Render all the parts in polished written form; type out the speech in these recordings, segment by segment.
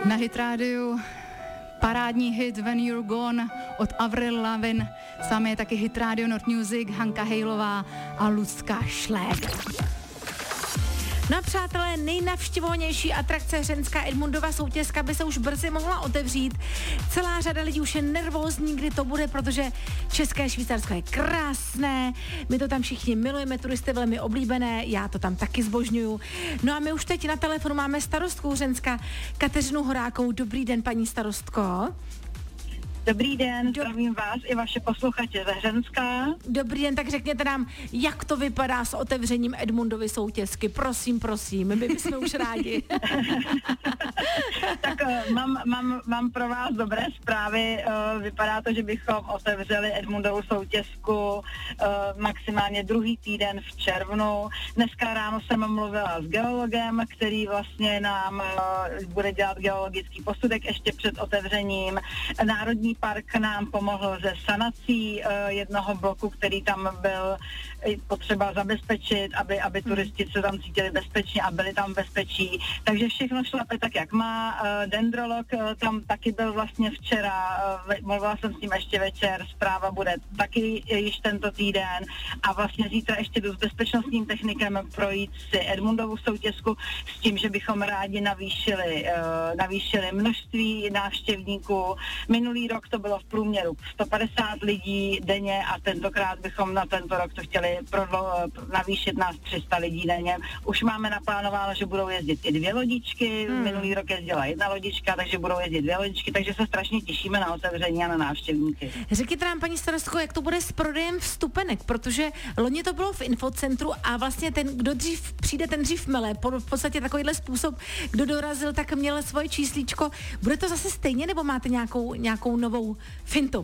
Na Hit Radio parádní hit When You're Gone od Avril Lavigne. Sami je taky Hit Radio Not Music, Hanka Hejlová a Lucka Šlek. No přátelé, nejnavštěvovanější atrakce Hřenská Edmundova soutězka by se už brzy mohla otevřít. Celá řada lidí už je nervózní, kdy to bude, protože České Švýcarsko je krásné, my to tam všichni milujeme, turisty velmi oblíbené, já to tam taky zbožňuju. No a my už teď na telefonu máme starostku Hřenska Kateřinu Horákovou. Dobrý den, paní starostko. Dobrý den, zdravím vás i vaše posluchače ze Hřenska. Dobrý den, tak řekněte nám, jak to vypadá s otevřením Edmundovy soutězky. Prosím, my bychom už rádi. Tak mám pro vás dobré zprávy. Vypadá to, že bychom otevřeli Edmundovu soutězku maximálně druhý týden v červnu. Dneska ráno jsem mluvila s geologem, který vlastně nám bude dělat geologický posudek ještě před otevřením. Národní park nám pomohl ze sanací jednoho bloku, který tam byl potřeba zabezpečit, aby turisti se tam cítili bezpečně a byli tam v bezpečí. Takže všechno šlape tak, jak má. Dendrolog tam taky byl vlastně včera, mluvila jsem s ním ještě večer, zpráva bude taky již tento týden a vlastně zítra ještě jdu s bezpečnostním technikem projít si Edmundovu soutězku s tím, že bychom rádi navýšili množství návštěvníků. Minulý rok to bylo v průměru 150 lidí denně a tentokrát bychom na tento rok to chtěli navýšit na 300 lidí denně. Už máme naplánováno, že budou jezdit i 2 lodičky, minulý rok jezdila 1 lodička, takže budou jezdit 2 lodičky, takže se strašně těšíme na otevření a na návštěvníky. Řekněte nám, paní starostko, jak to bude s prodejem vstupenek, protože loni to bylo v infocentru a vlastně ten, kdo dřív přijde, ten dřív mele. V podstatě takovýhle způsob, kdo dorazil, tak měl svoje číslíčko. Bude to zase stejně, nebo máte nějakou novou fintu?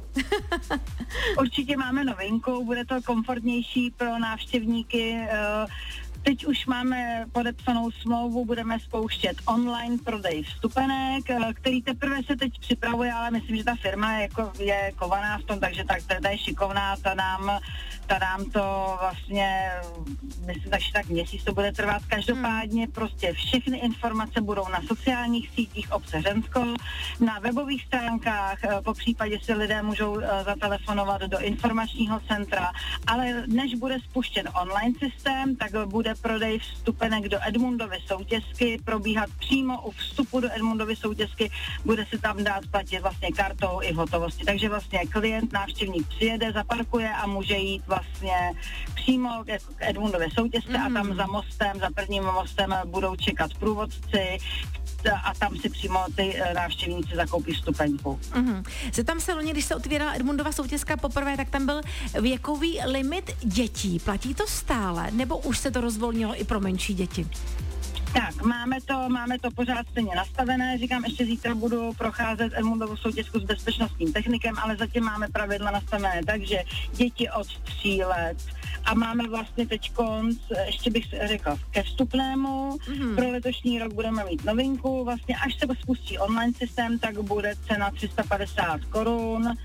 Určitě máme novinku, bude to komfortnější pro návštěvníky. Teď už máme podepsanou smlouvu, budeme spouštět online prodej vstupenek, který teprve se teď připravuje, ale myslím, že ta firma je kovaná v tom, takže ta je šikovná, ta nám to vlastně, myslím, tak měsíc to bude trvat. Každopádně prostě všechny informace budou na sociálních sítích obce Hřensko, na webových stránkách, po případě si lidé můžou zatelefonovat do informačního centra, ale než bude spuštěn online systém, tak bude prodej vstupenek do Edmundovy soutězky probíhat přímo u vstupu do Edmundovy soutězky, bude se tam dát platit vlastně kartou i v hotovosti, takže vlastně klient, návštěvník přijede, zaparkuje a může jít vlastně přímo k Edmundově soutězce a tam za prvním mostem budou čekat průvodci a tam si přímo ty návštěvníci zakoupí vstupenku. Zeptám se, loni, když se otvírala Edmundova soutězka poprvé, tak tam byl věkový limit dětí. Platí to stále, nebo už se to rozvolnilo i pro menší děti? Tak, máme to pořád stejně nastavené, říkám, ještě zítra budu procházet Edmundovu soutězku s bezpečnostním technikem, ale zatím máme pravidla nastavené, takže děti od 3 let a máme vlastně teď konc, ještě bych řekla, ke vstupnému, pro letošní rok budeme mít novinku, vlastně až se spustí online systém, tak bude cena 350 korun,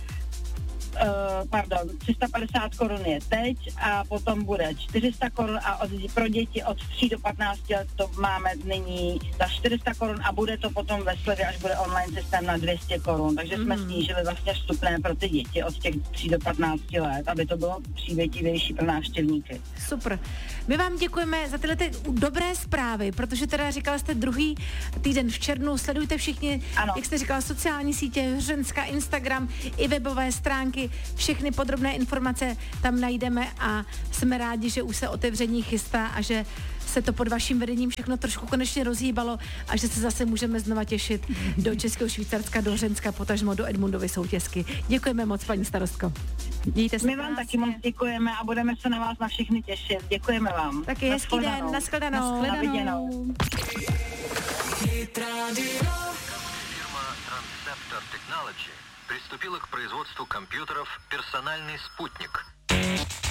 350 korun je teď a potom bude 400 korun a pro děti od 3 do 15 let to máme nyní za 400 korun a bude to potom ve slevě, až bude online systém na 200 korun, takže jsme snížili vlastně vstupné pro ty děti od těch 3 do 15 let, aby to bylo přívětivější pro návštěvníky. Super. My vám děkujeme za tyhle dobré zprávy, protože teda říkala jste druhý týden v červnu, sledujte všichni, jak jste říkala, sociální sítě, Hřenska, Instagram i webové stránky, všechny podrobné informace tam najdeme a jsme rádi, že už se otevření chystá a že se to pod vaším vedením všechno trošku konečně rozhýbalo a že se zase můžeme znova těšit do Českého Švýcarska, do Hřenska, potažmo do Edmundovy soutězky. Děkujeme moc, paní starostko. Mějte se. My vám taky moc děkujeme a budeme se na vás na všechny těšit. Děkujeme vám. Taky hezký den, nashledanou. Na viděnou. Фирма Transceptor Technology приступила к производству компьютеров «Персональный спутник».